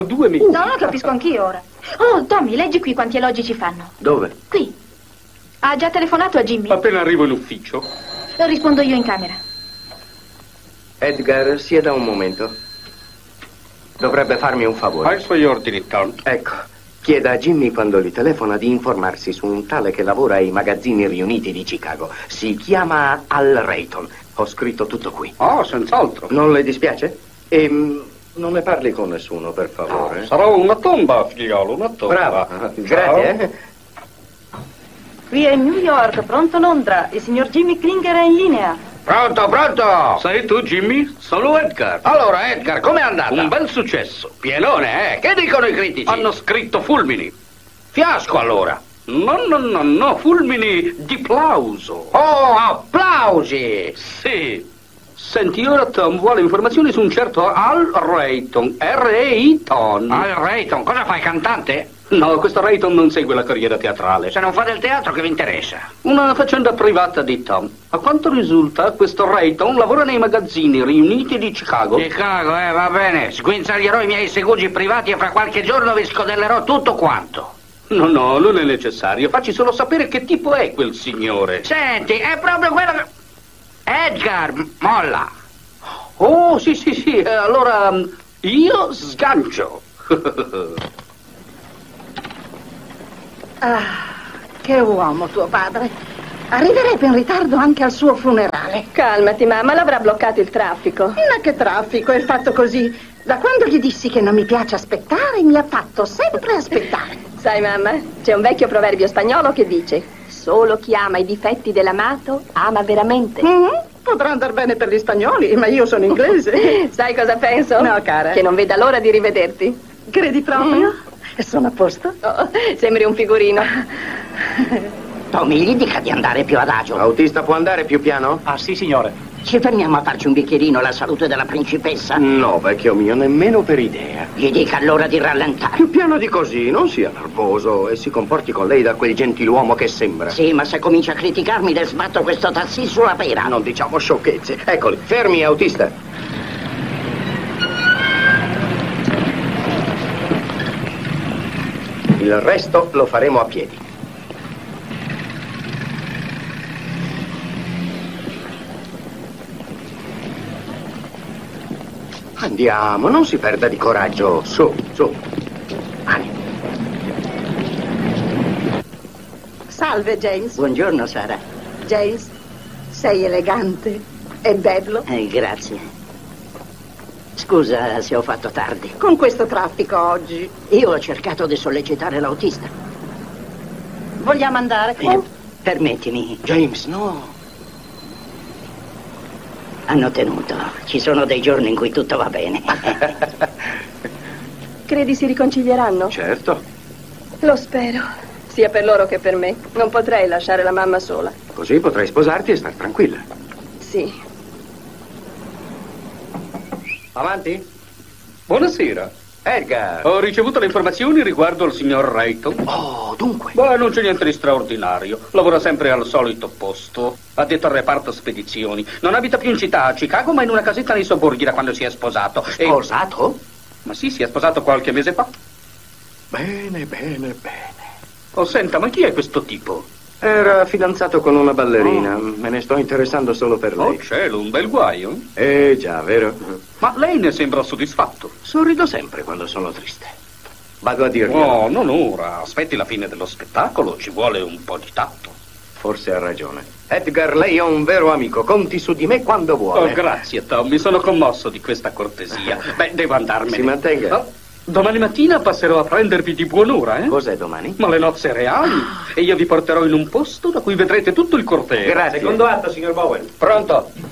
2 mesi. No, lo capisco anch'io ora. Oh, Tommy, leggi qui quanti elogi ci fanno. Dove? Qui. Ha già telefonato a Jimmy? Appena arrivo in ufficio. Lo rispondo io in camera. Edgar, sieda un momento. Dovrebbe farmi un favore. Ai suoi ordini, Tom. Ecco, chieda a Jimmy quando gli telefona di informarsi su un tale che lavora ai magazzini riuniti di Chicago. Si chiama Al Rayton. Ho scritto tutto qui. Oh, senz'altro. Non le dispiace? Non ne parli con nessuno, per favore. Sarò una tomba, figliolo, una tomba. Bravo, grazie. Qui è New York, pronto Londra. Il signor Jimmy Klinger è in linea. Pronto, pronto! Sei tu, Jimmy? Sono Edgar. Allora, Edgar, com'è andata? Un bel successo. Pienone, eh? Che dicono i critici? Hanno scritto fulmini. Fiasco, allora. No, fulmini di plauso. Oh, applausi! Sì. Senti, ora Tom vuole informazioni su un certo Al Rayton. R-E-I-Ton. Al Rayton, cosa fai, cantante? No, questo Rayton non segue la carriera teatrale. Se non fa del teatro, che vi interessa? Una faccenda privata di Tom. A quanto risulta, questo Rayton lavora nei magazzini riuniti di Chicago. Chicago, va bene. Sguinzaglierò i miei segugi privati e fra qualche giorno vi scodellerò tutto quanto. No, non è necessario. Facci solo sapere che tipo è quel signore. Senti, è proprio quello che... Edgar, molla. Oh, sì. Allora, io sgancio. Ah, che uomo tuo padre. Arriverebbe in ritardo anche al suo funerale. Calmati, mamma, l'avrà bloccato il traffico. Ma che traffico, è fatto così. Da quando gli dissi che non mi piace aspettare, mi ha fatto sempre aspettare. Sai, mamma, c'è un vecchio proverbio spagnolo che dice: solo chi ama i difetti dell'amato ama veramente. Potrà andare bene per gli spagnoli, ma io sono inglese. Sai cosa penso? No, cara. Che non veda l'ora di rivederti. Credi proprio? Sono a posto? Oh, sembri un figurino. Tommy, gli dica di andare più adagio. L'autista può andare più piano? Ah, sì, signore. Ci fermiamo a farci un bicchierino alla salute della principessa? No, vecchio mio, nemmeno per idea. Gli dica allora di rallentare. Più piano di così, non sia nervoso e si comporti con lei da quel gentiluomo che sembra. Sì, ma se comincia a criticarmi le sbatto questo tassì sulla pera. Non diciamo sciocchezze. Eccoli, fermi, autista. Il resto lo faremo a piedi. Andiamo, non si perda di coraggio. Su. Andiamo. Salve, James. Buongiorno, Sara. James, sei elegante e bello. Grazie. Scusa se ho fatto tardi. Con questo traffico oggi. Io ho cercato di sollecitare l'autista. Vogliamo andare? Permettimi. James, no. Hanno tenuto. Ci sono dei giorni in cui tutto va bene. Credi si riconcilieranno? Certo. Lo spero. Sia per loro che per me. Non potrei lasciare la mamma sola. Così potrai sposarti e star tranquilla. Sì. Avanti? Buonasera. Edgar. Ho ricevuto le informazioni riguardo al signor Rayton. Oh, dunque. Beh, non c'è niente di straordinario. Lavora sempre al solito posto. Addetto al reparto spedizioni. Non abita più in città, a Chicago, ma in una casetta nei sobborghi da quando si è sposato. Sposato? Ma sì, si è sposato qualche mese fa. Bene. Oh, senta, ma chi è questo tipo? Era fidanzato con una ballerina. Me ne sto interessando solo per lei. Oh, cielo, un bel guaio. Già, vero? Ma lei ne sembra soddisfatto. Sorrido sempre quando sono triste. Vado a dirgli. Oh, non ora. Aspetti la fine dello spettacolo. Ci vuole un po' di tatto. Forse ha ragione. Edgar, lei è un vero amico. Conti su di me quando vuole. Oh, grazie, Tom. Mi sono commosso di questa cortesia. Beh, devo andarmene. Si mantenga. Oh, domani mattina passerò a prendervi di buon'ora, eh? Cos'è domani? Ma le nozze reali. E io vi porterò in un posto da cui vedrete tutto il corteo. Grazie. Secondo atto, signor Bowen. Pronto?